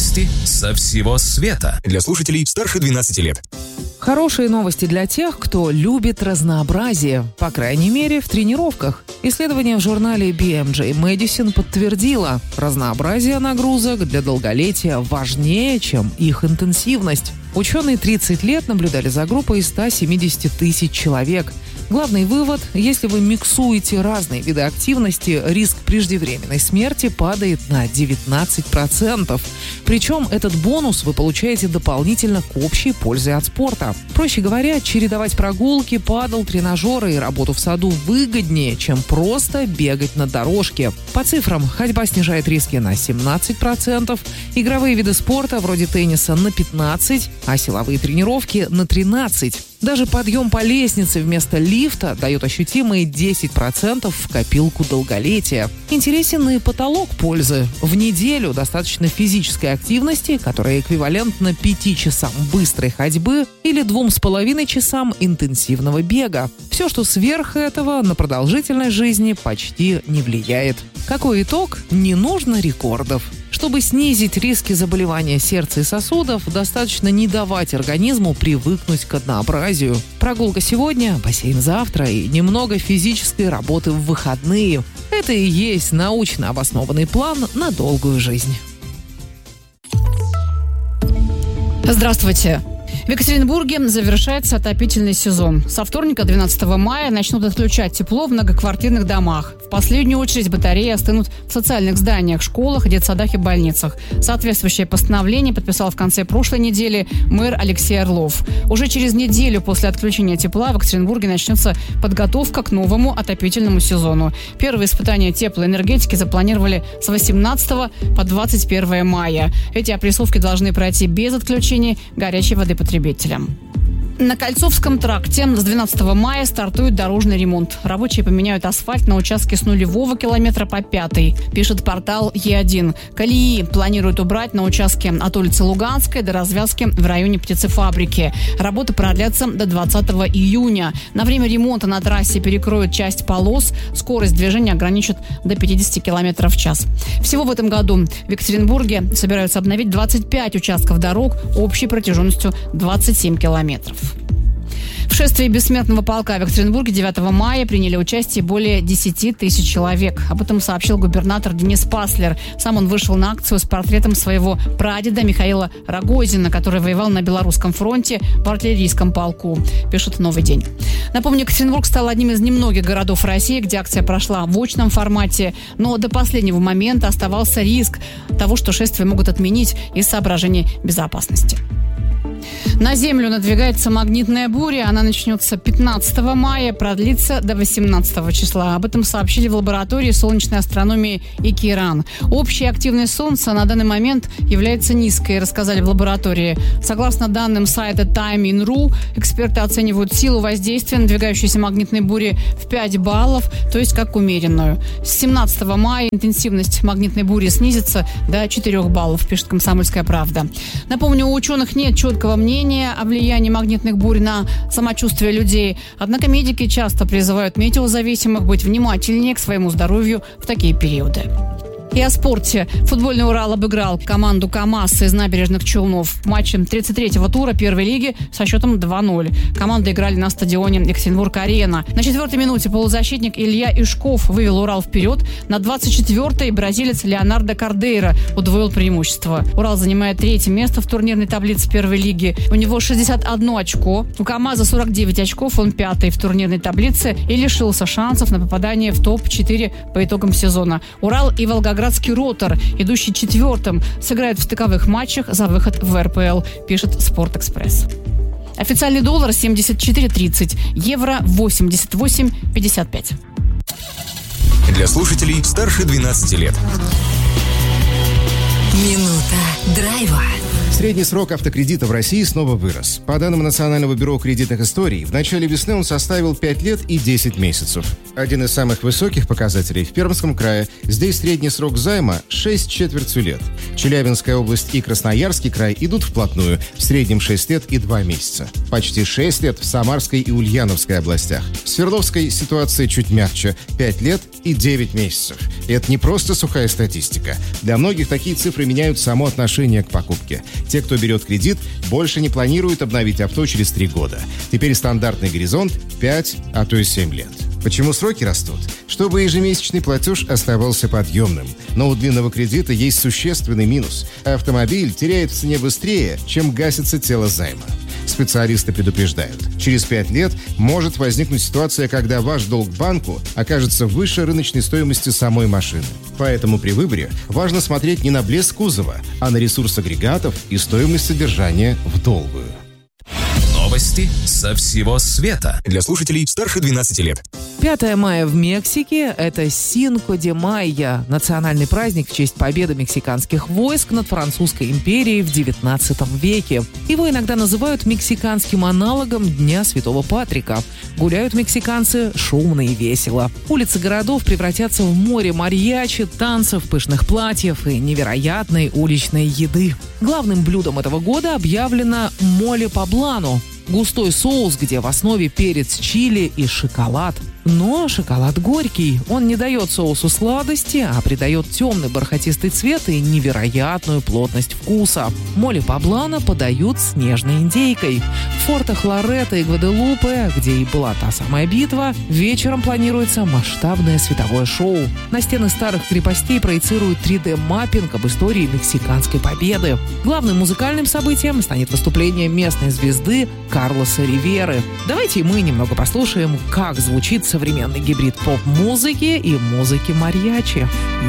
Новости со всего света. Для слушателей старше 12 лет. Хорошие новости для тех, кто любит разнообразие, по крайней мере, в тренировках. Исследование в журнале BMJ Medicine подтвердило, разнообразие нагрузок для долголетия важнее, чем их интенсивность. Ученые 30 лет наблюдали за группой из 170 тысяч человек. Главный вывод – если вы миксуете разные виды активности, риск преждевременной смерти падает на 19%. Причем этот бонус вы получаете дополнительно к общей пользе от спорта. Проще говоря, чередовать прогулки, падл, тренажеры и работу в саду выгоднее, чем просто бегать на дорожке. По цифрам, ходьба снижает риски на 17%, игровые виды спорта вроде тенниса на 15%, а силовые тренировки на 13%. Даже подъем по лестнице вместо лифта дает ощутимые 10% в копилку долголетия. Интересен и потолок пользы. В неделю достаточно физической активности, которая эквивалентна 5 часам быстрой ходьбы или 2,5 часам интенсивного бега. Все, что сверх этого, на продолжительность жизни почти не влияет. Какой итог? Не нужно рекордов. Чтобы снизить риски заболевания сердца и сосудов, достаточно не давать организму привыкнуть к однообразию. Прогулка сегодня, бассейн завтра и немного физической работы в выходные. Это и есть научно обоснованный план на долгую жизнь. Здравствуйте. В Екатеринбурге завершается отопительный сезон. Со вторника, 12 мая, начнут отключать тепло в многоквартирных домах. В последнюю очередь батареи остынут в социальных зданиях, школах, детсадах и больницах. Соответствующее постановление подписал в конце прошлой недели мэр Алексей Орлов. Уже через неделю после отключения тепла в Екатеринбурге начнется подготовка к новому отопительному сезону. Первые испытания теплоэнергетики запланировали с 18 по 21 мая. Эти опрессовки должны пройти без отключения горячей воды потребителям. На Кольцовском тракте с 12 мая стартует дорожный ремонт. Рабочие поменяют асфальт на участке с 0 километра по 5, пишет портал Е1. Колеи планируют убрать на участке от улицы Луганской до развязки в районе птицефабрики. Работы продлятся до 20 июня. На время ремонта на трассе перекроют часть полос. Скорость движения ограничат до 50 км в час. Всего в этом году в Екатеринбурге собираются обновить 25 участков дорог общей протяженностью 27 километров. В шествии бессмертного полка в Екатеринбурге 9 мая приняли участие более 10 тысяч человек. Об этом сообщил губернатор Денис Паслер. Сам он вышел на акцию с портретом своего прадеда Михаила Рогозина, который воевал на Белорусском фронте в артиллерийском полку, пишет «Новый день». Напомню, Екатеринбург стал одним из немногих городов России, где акция прошла в очном формате, но до последнего момента оставался риск того, что шествие могут отменить из соображений безопасности. На Землю надвигается магнитная буря. Она начнется 15 мая, продлится до 18 числа. Об этом сообщили в лаборатории солнечной астрономии ИКИРАН. Общая активность Солнца на данный момент является низкой, рассказали в лаборатории. Согласно данным сайта Time.in.ru, эксперты оценивают силу воздействия надвигающейся магнитной бури в 5 баллов, то есть как умеренную. С 17 мая интенсивность магнитной бури снизится до 4 баллов, пишет «Комсомольская правда». Напомню, у ученых нет четкого мнения о влиянии магнитных бурь на самочувствие людей. Однако медики часто призывают метеозависимых быть внимательнее к своему здоровью в такие периоды. И о спорте. Футбольный «Урал» обыграл команду «КамАЗ» из Набережных Челнов в матче 33-го тура первой лиги со счетом 2-0. Команды играли на стадионе Екатеринбург-Арена. На 4-й минуте полузащитник Илья Ишков вывел «Урал» вперед. На 24-й бразилец Леонардо Кардейра удвоил преимущество. «Урал» занимает 3-е место в турнирной таблице первой лиги. У него 61 очко. У «КамАЗа» 49 очков. Он 5-й в турнирной таблице и лишился шансов на попадание в топ-4 по итогам сезона. «Урал» и «Волгоградский Ротор», идущий 4-м, сыграют в стыковых матчах за выход в РПЛ, пишет «Спортэкспресс». Официальный доллар 74.30, евро 88.55. Для слушателей старше 12 лет. Минута драйва. Средний срок автокредита в России снова вырос. По данным Национального бюро кредитных историй, в начале весны он составил 5 лет и 10 месяцев. Один из самых высоких показателей в Пермском крае. Здесь средний срок займа 6,25 лет. Челябинская область и Красноярский край идут вплотную, в среднем 6 лет и 2 месяца. Почти 6 лет в Самарской и Ульяновской областях. В Свердловской ситуация чуть мягче – 5 лет и 9 месяцев. И это не просто сухая статистика. Для многих такие цифры меняют само отношение к покупке. Те, кто берет кредит, больше не планируют обновить авто через 3 года. Теперь стандартный горизонт – 5, а то и 7 лет. Почему сроки растут? Чтобы ежемесячный платеж оставался подъемным. Но у длинного кредита есть существенный минус. Автомобиль теряет в цене быстрее, чем гасится тело займа. Специалисты предупреждают, через 5 лет может возникнуть ситуация, когда ваш долг банку окажется выше рыночной стоимости самой машины. Поэтому при выборе важно смотреть не на блеск кузова, а на ресурс агрегатов и стоимость содержания в долгую. Новости со всего света. Для слушателей старше 12 лет. 5 мая в Мексике – это Синко де Майя, национальный праздник в честь победы мексиканских войск над Французской империей в 19 веке. Его иногда называют мексиканским аналогом Дня Святого Патрика. Гуляют мексиканцы шумно и весело. Улицы городов превратятся в море марьячи, танцев, пышных платьев и невероятной уличной еды. Главным блюдом этого года объявлено моле поблано – густой соус, где в основе перец чили и шоколад. Но шоколад горький. Он не дает соусу сладости, а придает темный бархатистый цвет и невероятную плотность вкуса. Моле поблано подают с нежной индейкой. В фортах Лоретто и Гваделупе, где и была та самая битва, вечером планируется масштабное световое шоу. На стены старых крепостей проецируют 3D-маппинг об истории мексиканской победы. Главным музыкальным событием станет выступление местной звезды Карлоса Риверы. Давайте мы немного послушаем, как звучит современный гибрид поп-музыки и музыки марьячи.